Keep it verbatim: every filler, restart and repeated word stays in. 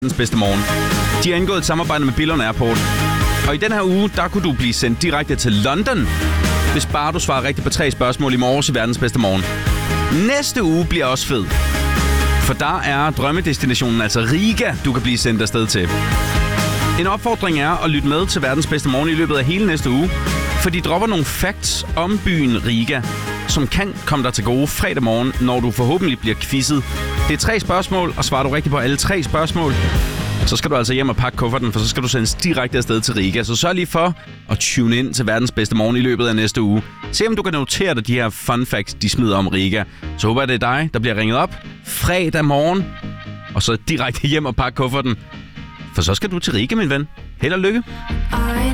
verdens bedste morgen. De har indgået et samarbejde med Billund Airport. Og i den her uge, der kunne du blive sendt direkte til London, hvis bare du svarer rigtigt på tre spørgsmål i morges i verdens bedste morgen. Næste uge bliver også fed. For der er drømmedestinationen, altså Riga, du kan blive sendt afsted til. En opfordring er at lytte med til verdens bedste morgen i løbet af hele næste uge, for de dropper nogle facts om byen Riga, som kan komme dig til gode fredag morgen, når du forhåbentlig bliver quizzet. Det er tre spørgsmål, og svarer du rigtigt på alle tre spørgsmål, så skal du altså hjem og pakke kufferten, for så skal du sendes direkte afsted til Riga. Så sørg lige for at tune ind til verdens bedste morgen i løbet af næste uge. Se om du kan notere dig de her fun facts, de smider om Riga. Så håber jeg, det er dig, der bliver ringet op fredag morgen, og så direkte hjem og pakke kufferten. For så skal du til Riga, min ven. Held og lykke.